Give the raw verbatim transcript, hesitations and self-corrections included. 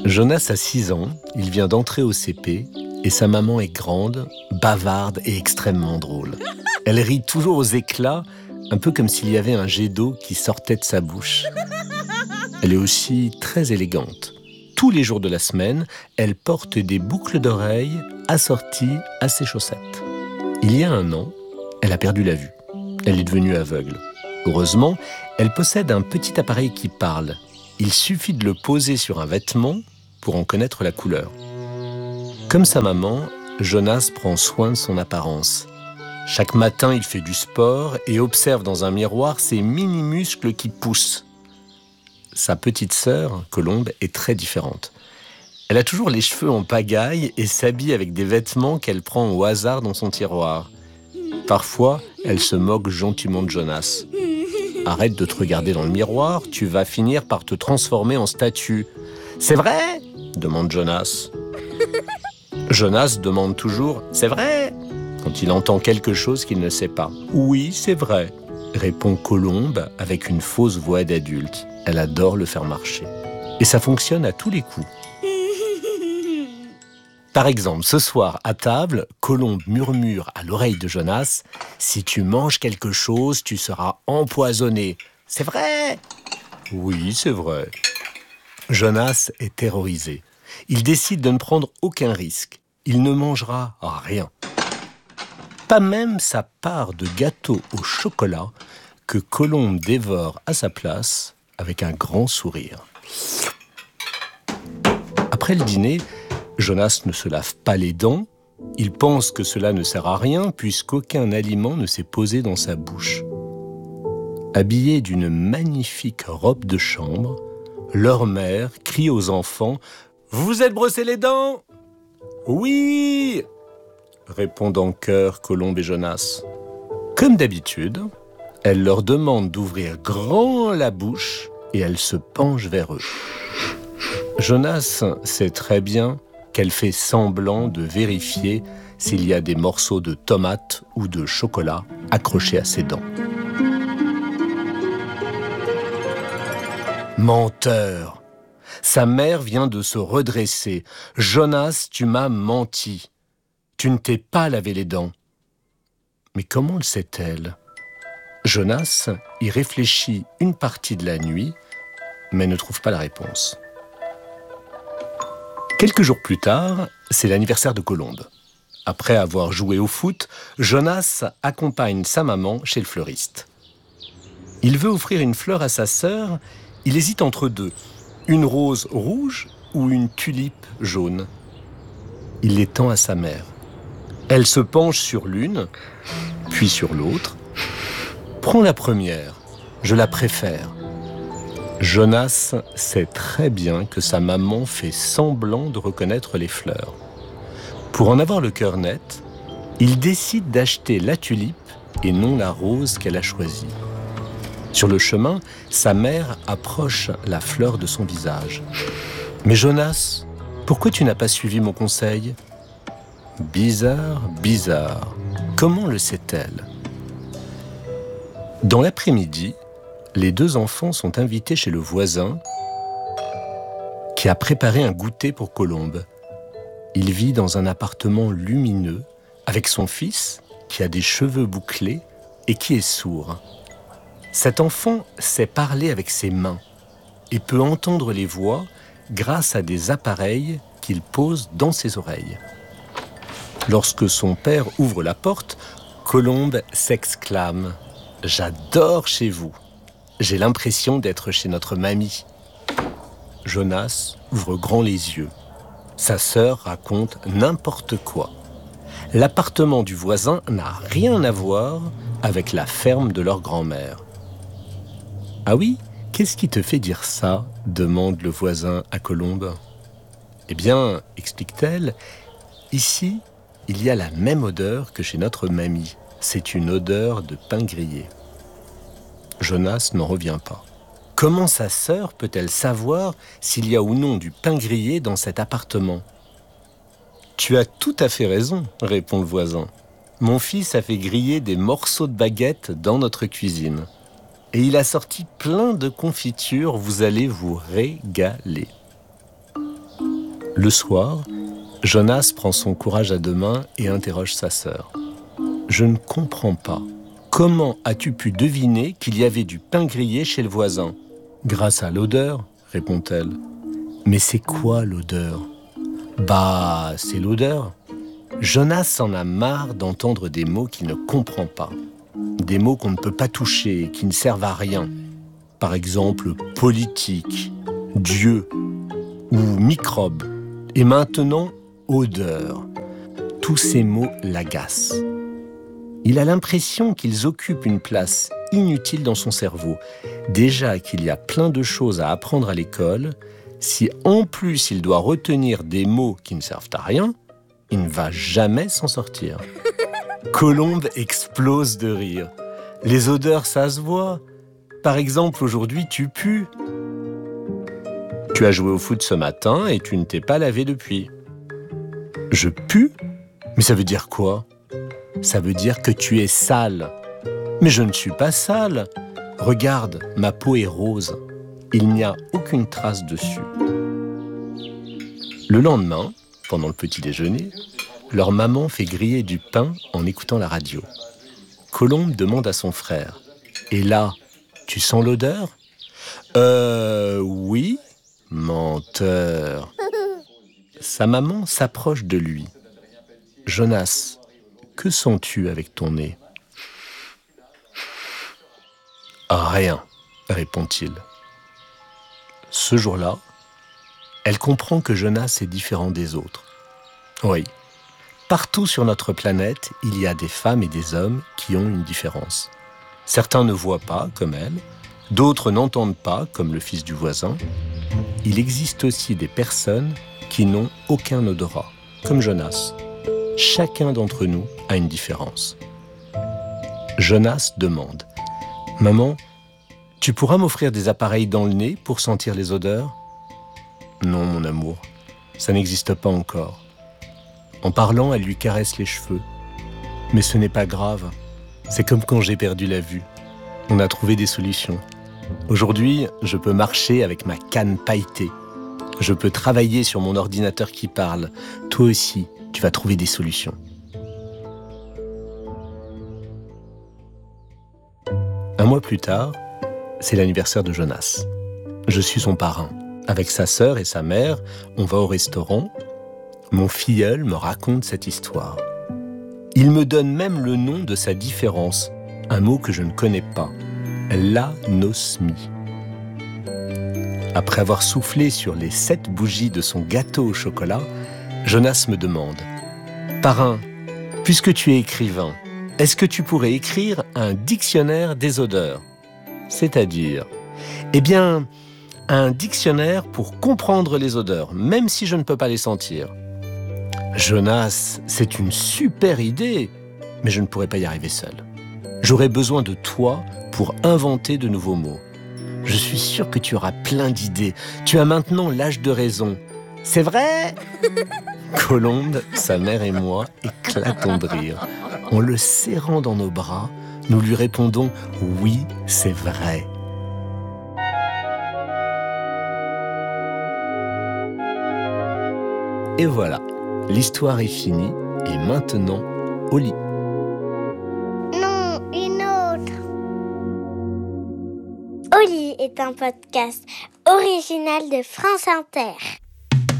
Jonas a six ans, il vient d'entrer au C P et sa maman est grande, bavarde et extrêmement drôle. Elle rit toujours aux éclats, un peu comme s'il y avait un jet d'eau qui sortait de sa bouche. Elle est aussi très élégante. Tous les jours de la semaine, elle porte des boucles d'oreilles assorties à ses chaussettes. Il y a un an, elle a perdu la vue. Elle est devenue aveugle. Heureusement, elle possède un petit appareil qui parle. Il suffit de le poser sur un vêtement pour en connaître la couleur. Comme sa maman, Jonas prend soin de son apparence. Chaque matin, il fait du sport et observe dans un miroir ses mini-muscles qui poussent. Sa petite sœur, Colombe, est très différente. Elle a toujours les cheveux en pagaille et s'habille avec des vêtements qu'elle prend au hasard dans son tiroir. Parfois, elle se moque gentiment de Jonas. « Arrête de te regarder dans le miroir, tu vas finir par te transformer en statue. »« C'est vrai ?» demande Jonas. Jonas demande toujours « C'est vrai ?» quand il entend quelque chose qu'il ne sait pas. « Oui, c'est vrai », répond Colombe avec une fausse voix d'adulte. Elle adore le faire marcher. Et ça fonctionne à tous les coups. Par exemple, ce soir, à table, Colombe murmure à l'oreille de Jonas « Si tu manges quelque chose, tu seras empoisonné. C'est vrai ?» « Oui, c'est vrai. » Jonas est terrorisé. Il décide de ne prendre aucun risque. Il ne mangera rien. Pas même sa part de gâteau au chocolat que Colombe dévore à sa place avec un grand sourire. Après le dîner, Jonas ne se lave pas les dents. Il pense que cela ne sert à rien puisqu'aucun aliment ne s'est posé dans sa bouche. Habillés d'une magnifique robe de chambre, leur mère crie aux enfants « Vous vous êtes brossés les dents ?»« Oui !» répondent en chœur Colombe et Jonas. Comme d'habitude, elle leur demande d'ouvrir grand la bouche et elle se penche vers eux. Jonas sait très bien qu'elle fait semblant de vérifier s'il y a des morceaux de tomate ou de chocolat accrochés à ses dents. Menteur! Sa mère vient de se redresser. « Jonas, tu m'as menti. Tu ne t'es pas lavé les dents. » Mais comment le sait-elle? Jonas y réfléchit une partie de la nuit, mais ne trouve pas la réponse. Quelques jours plus tard, c'est l'anniversaire de Colombe. Après avoir joué au foot, Jonas accompagne sa maman chez le fleuriste. Il veut offrir une fleur à sa sœur. Il hésite entre deux, une rose rouge ou une tulipe jaune. Il les tend à sa mère. Elle se penche sur l'une, puis sur l'autre. « Prends la première, je la préfère. » Jonas sait très bien que sa maman fait semblant de reconnaître les fleurs. Pour en avoir le cœur net, il décide d'acheter la tulipe et non la rose qu'elle a choisie. Sur le chemin, sa mère approche la fleur de son visage. « Mais Jonas, pourquoi tu n'as pas suivi mon conseil ?» Bizarre, bizarre. Comment le sait-elle? Dans l'après-midi, les deux enfants sont invités chez le voisin qui a préparé un goûter pour Colombe. Il vit dans un appartement lumineux avec son fils qui a des cheveux bouclés et qui est sourd. Cet enfant sait parler avec ses mains et peut entendre les voix grâce à des appareils qu'il pose dans ses oreilles. Lorsque son père ouvre la porte, Colombe s'exclame « J'adore chez vous. J'ai l'impression d'être chez notre mamie. » Jonas ouvre grand les yeux. Sa sœur raconte n'importe quoi. L'appartement du voisin n'a rien à voir avec la ferme de leur grand-mère. « Ah oui, qu'est-ce qui te fait dire ça ?» demande le voisin à Colombe. « Eh bien, explique-t-elle, ici, il y a la même odeur que chez notre mamie. C'est une odeur de pain grillé. » Jonas n'en revient pas. Comment sa sœur peut-elle savoir s'il y a ou non du pain grillé dans cet appartement? « Tu as tout à fait raison, » répond le voisin. « Mon fils a fait griller des morceaux de baguette dans notre cuisine. Et il a sorti plein de confitures, vous allez vous régaler. » Le soir, Jonas prend son courage à deux mains et interroge sa sœur. « Je ne comprends pas. Comment as-tu pu deviner qu'il y avait du pain grillé chez le voisin ?»« Grâce à l'odeur, répond-elle. »« Mais c'est quoi l'odeur ?»« Bah, c'est l'odeur. » Jonas en a marre d'entendre des mots qu'il ne comprend pas. Des mots qu'on ne peut pas toucher et qui ne servent à rien. Par exemple, politique, Dieu ou microbe. Et maintenant, odeur. Tous ces mots l'agacent. Il a l'impression qu'ils occupent une place inutile dans son cerveau. Déjà qu'il y a plein de choses à apprendre à l'école, si en plus il doit retenir des mots qui ne servent à rien, il ne va jamais s'en sortir. Colombe explose de rire. Les odeurs, ça se voit. Par exemple, aujourd'hui, tu pues. Tu as joué au foot ce matin et tu ne t'es pas lavé depuis. Je pue ? Mais ça veut dire quoi ? Ça veut dire que tu es sale. Mais je ne suis pas sale. Regarde, ma peau est rose. Il n'y a aucune trace dessus. Le lendemain, pendant le petit déjeuner, leur maman fait griller du pain en écoutant la radio. Colombe demande à son frère « Et là, tu sens l'odeur ?»« Euh, oui, menteur. » Sa maman s'approche de lui. « Jonas, que sens-tu avec ton nez ?»« Rien, répond-il. Ce jour-là, elle comprend que Jonas est différent des autres. Oui, partout sur notre planète, il y a des femmes et des hommes qui ont une différence. Certains ne voient pas, comme elle, d'autres n'entendent pas, comme le fils du voisin. Il existe aussi des personnes qui n'ont aucun odorat, comme Jonas. Chacun d'entre nous a une différence. Jonas demande « Maman, tu pourras m'offrir des appareils dans le nez pour sentir les odeurs ?» « Non, mon amour, ça n'existe pas encore. » En parlant, elle lui caresse les cheveux. « Mais ce n'est pas grave. C'est comme quand j'ai perdu la vue. On a trouvé des solutions. Aujourd'hui, je peux marcher avec ma canne pailletée. Je peux travailler sur mon ordinateur qui parle. Toi aussi, tu vas trouver des solutions. » Un mois plus tard, c'est l'anniversaire de Jonas. Je suis son parrain. Avec sa sœur et sa mère, on va au restaurant. Mon filleul me raconte cette histoire. Il me donne même le nom de sa différence, un mot que je ne connais pas, l'anosmie. Après avoir soufflé sur les sept bougies de son gâteau au chocolat, Jonas me demande « Parrain, puisque tu es écrivain, est-ce que tu pourrais écrire un dictionnaire des odeurs ?» C'est-à-dire, eh bien, un dictionnaire pour comprendre les odeurs, même si je ne peux pas les sentir. Jonas, c'est une super idée, mais je ne pourrais pas y arriver seul. J'aurais besoin de toi pour inventer de nouveaux mots. Je suis sûr que tu auras plein d'idées. Tu as maintenant l'âge de raison. C'est vrai ? Colombe, sa mère et moi éclatons de rire. En le serrant dans nos bras, nous lui répondons « Oui, c'est vrai ». Et voilà, l'histoire est finie et maintenant au lit. Non, une autre. Au lit est un podcast original de France Inter.